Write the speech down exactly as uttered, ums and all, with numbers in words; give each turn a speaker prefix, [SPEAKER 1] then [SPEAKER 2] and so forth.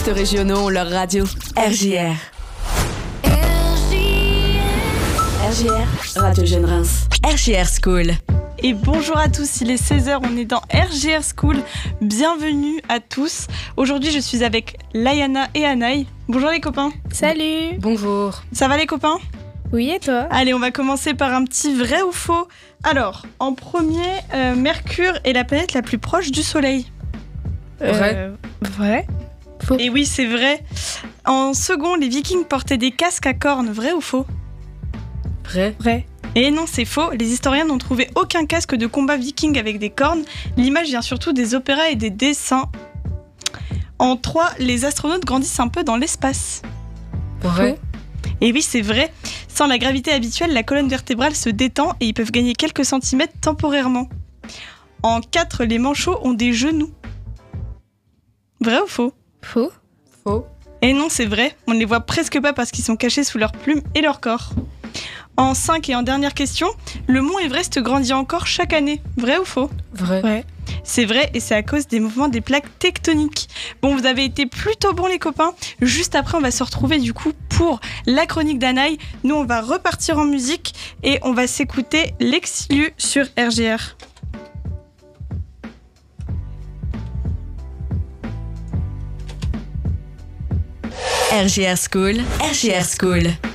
[SPEAKER 1] artistes régionaux ont leur radio. R J R. R J R, Radio Jeune Reims. R J R School.
[SPEAKER 2] Et bonjour à tous, il est seize heures, on est dans R J R School. Bienvenue à tous. Aujourd'hui, je suis avec Layana et Anaï. Bonjour les copains.
[SPEAKER 3] Salut.
[SPEAKER 4] Bonjour.
[SPEAKER 2] Ça va les copains ?
[SPEAKER 3] Oui, et toi ?
[SPEAKER 2] Allez, on va commencer par un petit vrai ou faux. Alors, en premier, euh, Mercure est la planète la plus proche du Soleil.
[SPEAKER 4] Vrai.
[SPEAKER 3] Euh, vrai.
[SPEAKER 2] Et oui, c'est vrai. En second, les Vikings portaient des casques à cornes. Vrai ou faux ?
[SPEAKER 4] Vrai.
[SPEAKER 3] Vrai.
[SPEAKER 2] Et non, c'est faux. Les historiens n'ont trouvé aucun casque de combat viking avec des cornes. L'image vient surtout des opéras et des dessins. En trois, les astronautes grandissent un peu dans l'espace.
[SPEAKER 4] Vrai.
[SPEAKER 2] Et oui, c'est vrai. Sans la gravité habituelle, la colonne vertébrale se détend et ils peuvent gagner quelques centimètres temporairement. En quatre, les manchots ont des genoux. Vrai ou faux ?
[SPEAKER 3] Faux.
[SPEAKER 4] Faux.
[SPEAKER 2] Et non, c'est vrai. On ne les voit presque pas parce qu'ils sont cachés sous leurs plumes et leur corps. En cinq et en dernière question, le mont Everest grandit encore chaque année. Vrai ou faux ?
[SPEAKER 4] Vrai.
[SPEAKER 3] Vrai.
[SPEAKER 2] C'est vrai et c'est à cause des mouvements des plaques tectoniques. Bon, vous avez été plutôt bons les copains. Juste après, on va se retrouver du coup pour la chronique d'Anaï. Nous, on va repartir en musique et on va s'écouter L'Exilu sur R J R.
[SPEAKER 1] R J R School. R J R School.